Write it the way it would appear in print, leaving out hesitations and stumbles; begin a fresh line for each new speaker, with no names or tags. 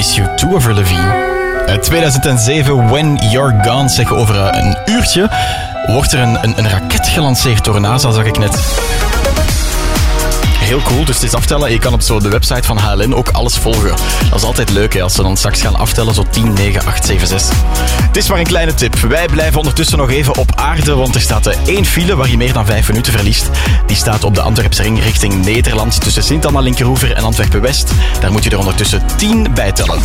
Miss You Too, Avril Lavigne. 2007, When You're Gone, zeg over een uurtje, wordt er een raket gelanceerd door NASA, zag ik net. Heel cool, dus het is aftellen. Je kan op zo de website van HLN ook alles volgen. Dat is altijd leuk, hè, als ze dan straks gaan aftellen, zo 10, 9, 8, 7, 6. Het is maar een kleine tip. Wij blijven ondertussen nog even op aarde, want er staat één file waar je meer dan 5 minuten verliest. Die staat op de Antwerpse ring richting Nederland, tussen Sint-Anna Linkeroever en Antwerpen-West. Daar moet je er ondertussen 10 bij tellen.